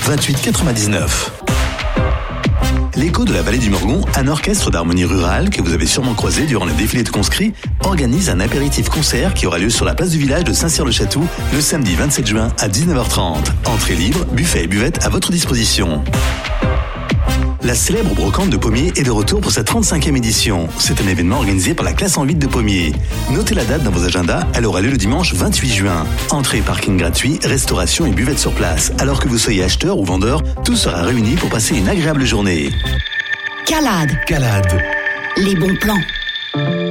28 99. L'Écho de la vallée du Morgon, un orchestre d'harmonie rurale que vous avez sûrement croisé durant le défilé de conscrits, organise un apéritif-concert qui aura lieu sur la place du village de Saint-Cyr-le-Château le samedi 27 juin à 19h30. Entrée libre, buffet et buvette à votre disposition. La célèbre brocante de Pommiers est de retour pour sa 35e édition. C'est un événement organisé par la classe en 8 de Pommiers. Notez la date dans vos agendas, elle aura lieu le dimanche 28 juin. Entrée, parking gratuit, restauration et buvette sur place. Alors que vous soyez acheteur ou vendeur, tout sera réuni pour passer une agréable journée. Calade. Calade. Les bons plans.